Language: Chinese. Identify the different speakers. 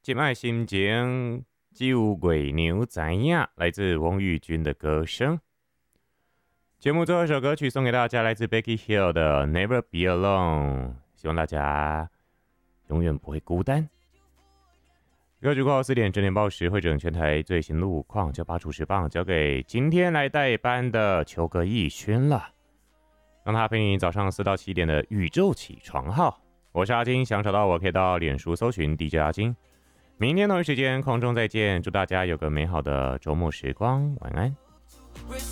Speaker 1: 今麦心情，只有鬼牛知影，来自翁玉君的歌声。节目最后一首歌曲送给大家，来自 Becky Hill 的《Never Be Alone》，希望大家永远不会孤单。歌曲过后4点，整点报时会整全台最新路况，就把主持棒交给今天来代班的邱哥逸轩了，让他陪你早上4到7点的宇宙起床号。我是阿金，想找到我可以到脸书搜寻 DJ 阿金。明天同一时间空中再见，祝大家有个美好的周末时光，晚安。